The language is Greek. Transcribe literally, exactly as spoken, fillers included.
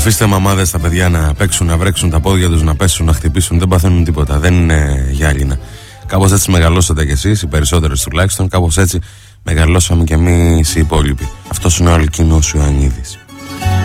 Αφήστε μαμάδες τα παιδιά να παίξουν, να βρέξουν τα πόδια τους, να πέσουν, να χτυπήσουν. Δεν παθαίνουν τίποτα. Δεν είναι γυάλινα. Κάπως έτσι μεγαλώσατε κι εσείς, οι περισσότερες τουλάχιστον. Κάπως έτσι μεγαλώσαμε κι εμείς οι υπόλοιποι. Αυτός είναι ο Αλκίνος Ιωαννίδης.